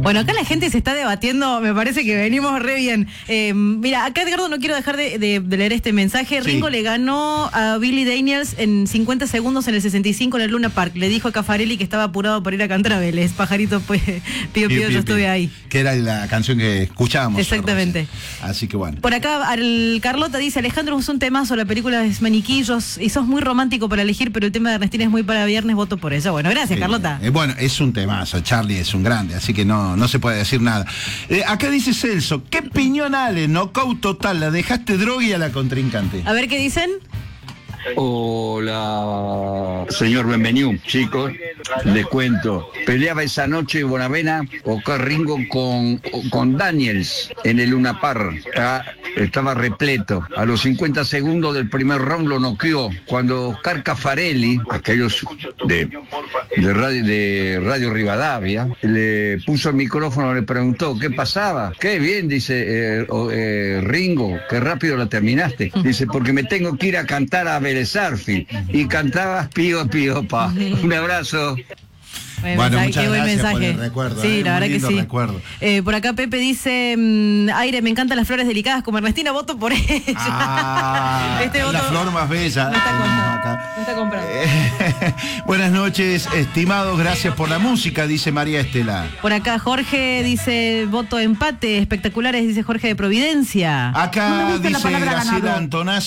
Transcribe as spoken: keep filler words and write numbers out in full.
Bueno, acá la gente se está debatiendo, me parece que venimos re bien. Eh, mira, acá Edgardo, no quiero dejar de, de, de leer este mensaje. Sí. Ringo le ganó a Billy Daniels en cincuenta segundos en el sesenta y cinco en el Luna Park. Le dijo a Caffarelli que estaba apurado por ir a cantar a Vélez. Pajarito, pues, pío, pío, yo estuve ahí. Que era la canción que escuchábamos. Exactamente. Así que bueno. Por acá, al Carlota dice, Alejandro es un temazo, la película es maniquillos y sos muy romántico para elegir, pero el tema de Ernestina es muy para viernes, voto por ella. Bueno, gracias, Sí. Carlota. Eh, bueno, es un temazo, Charlie es un grande, así que no, no se puede decir nada. Eh, acá dice Celso, ¿qué piñón Ale? Knockout total, la dejaste droga a la contrincante. A ver qué dicen. Hola, señor Benvenido, chicos. Les cuento. Peleaba esa noche Bonavena o Ringo con, con Daniels en el Luna Park. Ah, estaba repleto. A los cincuenta segundos del primer round lo noqueó. Cuando Oscar Caffarelli, aquellos de, de, radio, de Radio Rivadavia, le puso el micrófono, le preguntó qué pasaba. Qué bien, dice eh, eh, Ringo, qué rápido la terminaste. Dice, porque me tengo que ir a cantar a Vélez Sarsfield. Y cantabas Pío Pío Pa. Un abrazo. Buen Bueno, mensaje, muchas qué buen gracias mensaje. por el recuerdo, Sí, eh, la muy verdad que lindo sí. recuerdo. Eh, por acá Pepe dice, mmm, Aire, me encantan las flores delicadas como Ernestina, voto por ella. Ah, Este la voto flor más bella. no está Eh, comprado. acá. No está comprado. Eh, buenas noches, estimados, gracias por la música, dice María Estela. Por acá Jorge dice, voto empate, espectaculares, dice Jorge de Providencia. Acá No me gusta la dice palabra Graciela ganador. Antonás.